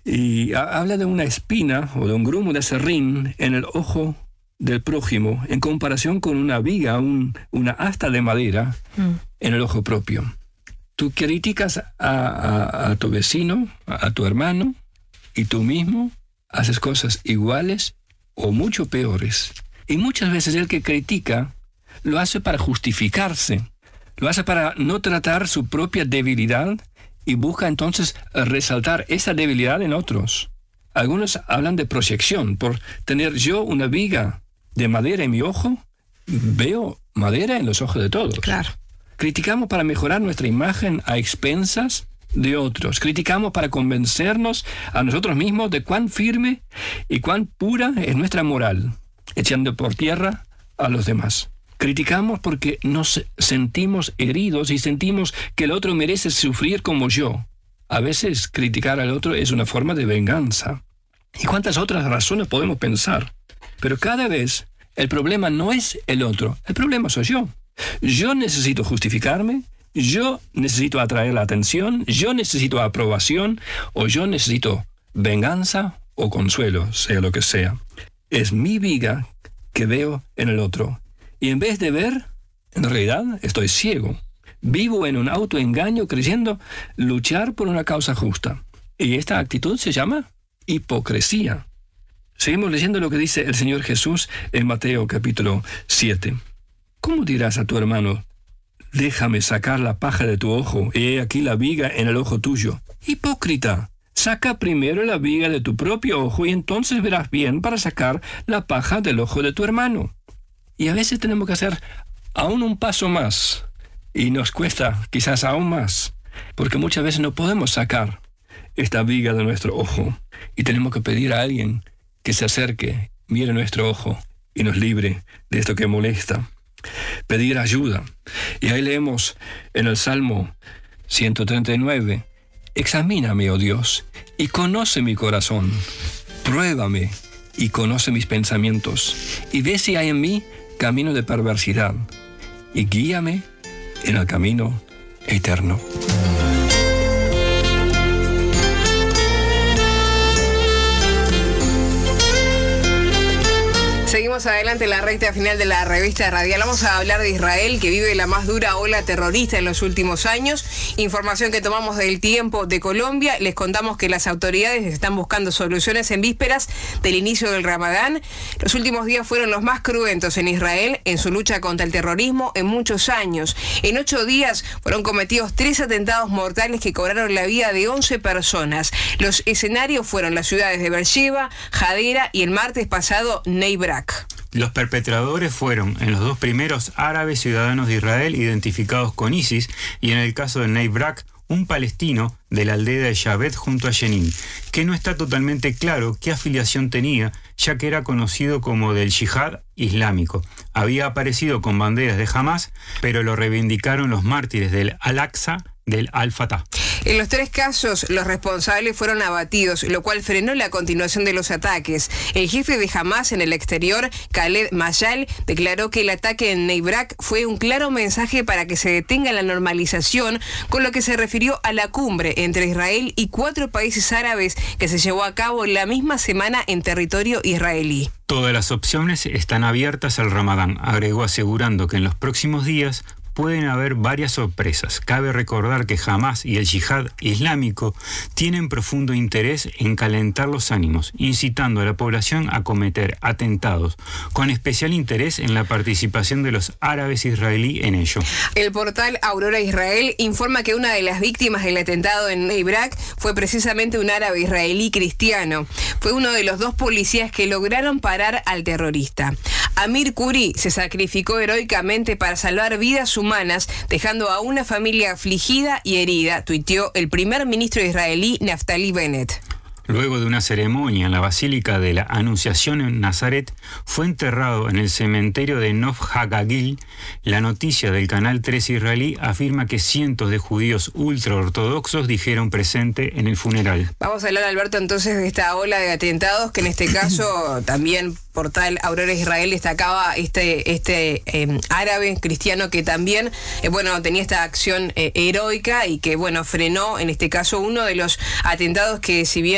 Y habla de una espina o de un grumo de serrín en el ojo del prójimo en comparación con una viga, una asta de madera en el ojo propio. Tú criticas a tu vecino, a tu hermano, y tú mismo haces cosas iguales o mucho peores. Y muchas veces el que critica lo hace para justificarse, lo hace para no tratar su propia debilidad y busca entonces resaltar esa debilidad en otros. Algunos hablan de proyección. Por tener yo una viga de madera en mi ojo, veo madera en los ojos de todos. Claro. Criticamos para mejorar nuestra imagen a expensas de otros. Criticamos para convencernos a nosotros mismos de cuán firme y cuán pura es nuestra moral, echando por tierra a los demás. Criticamos porque nos sentimos heridos y sentimos que el otro merece sufrir como yo. A veces criticar al otro es una forma de venganza. ¿Y cuántas otras razones podemos pensar? Pero cada vez el problema no es el otro, el problema soy yo. Yo necesito justificarme, yo necesito atraer la atención, yo necesito aprobación, o yo necesito venganza o consuelo, sea lo que sea. Es mi viga que veo en el otro. Y en vez de ver, en realidad estoy ciego. Vivo en un autoengaño creyendo luchar por una causa justa. Y esta actitud se llama hipocresía. Seguimos leyendo lo que dice el Señor Jesús en Mateo capítulo 7. ¿Cómo dirás a tu hermano, déjame sacar la paja de tu ojo, y he aquí la viga en el ojo tuyo? Hipócrita, saca primero la viga de tu propio ojo y entonces verás bien para sacar la paja del ojo de tu hermano. Y a veces tenemos que hacer aún un paso más, y nos cuesta quizás aún más, porque muchas veces no podemos sacar esta viga de nuestro ojo, y tenemos que pedir a alguien que se acerque, mire nuestro ojo y nos libre de esto que molesta. Pedir ayuda. Y ahí leemos en el Salmo 139, examíname, oh Dios, y conoce mi corazón. Pruébame y conoce mis pensamientos, y ve si hay en mí camino de perversidad, y guíame en el camino eterno. Seguimos adelante en la recta final de la revista radial. Vamos a hablar de Israel, que vive la más dura ola terrorista en los últimos años. Información que tomamos del Tiempo de Colombia. Les contamos que las autoridades están buscando soluciones en vísperas del inicio del Ramadán. Los últimos días fueron los más cruentos en Israel en su lucha contra el terrorismo en muchos años. En 8 días fueron cometidos 3 atentados mortales que cobraron la vida de 11 personas. Los escenarios fueron las ciudades de Beersheba, Hadera y el martes pasado Bnei Brak. Los perpetradores fueron, en los 2 primeros, árabes ciudadanos de Israel identificados con ISIS, y en el caso de Bnei Brak, un palestino de la aldea de Yavet junto a Jenin, que no está totalmente claro qué afiliación tenía, ya que era conocido como del Yihad Islámico. Había aparecido con banderas de Hamas, pero lo reivindicaron los mártires del Al-Aqsa del Al-Fatah. En los 3 casos, los responsables fueron abatidos, lo cual frenó la continuación de los ataques. El jefe de Hamas en el exterior, Khaled Mayal, declaró que el ataque en Bnei Brak fue un claro mensaje para que se detenga la normalización, con lo que se refirió a la cumbre entre Israel y 4 países árabes que se llevó a cabo la misma semana en territorio israelí. Todas las opciones están abiertas al Ramadán, agregó, asegurando que en los próximos días pueden haber varias sorpresas. Cabe recordar que Hamas y el Yihad Islámico tienen profundo interés en calentar los ánimos, incitando a la población a cometer atentados, con especial interés en la participación de los árabes israelí en ello. El portal Aurora Israel informa que una de las víctimas del atentado en Bnei Brak fue precisamente un árabe israelí cristiano. Fue uno de los 2 policías que lograron parar al terrorista. Amir Kuri se sacrificó heroicamente para salvar vidas humanas, dejando a una familia afligida y herida, tuiteó el primer ministro israelí Naftali Bennett. Luego de una ceremonia en la Basílica de la Anunciación en Nazaret, fue enterrado en el cementerio de Nov Hagagil. La noticia del Canal 3 israelí afirma que cientos de judíos ultraortodoxos dijeron presente en el funeral. Vamos a hablar, Alberto, entonces de esta ola de atentados, que en este caso también portal Aurora Israel destacaba este árabe cristiano que también tenía esta acción heroica y que frenó en este caso uno de los atentados que, si bien